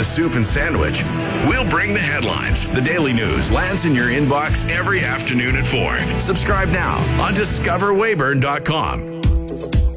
the soup and sandwich. We'll bring the headlines. The Daily News lands in your inbox every afternoon at 4. Subscribe now on discoverwayburn.com.